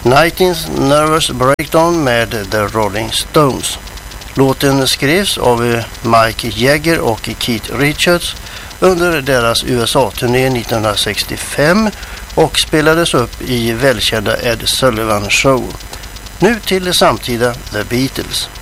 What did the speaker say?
19's Nervous Breakdown med The Rolling Stones. Låten skrevs av Mike Jagger och Keith Richards under deras USA-turné 1965 och spelades upp i välkända Ed Sullivan Show. Nu till det samtida The Beatles.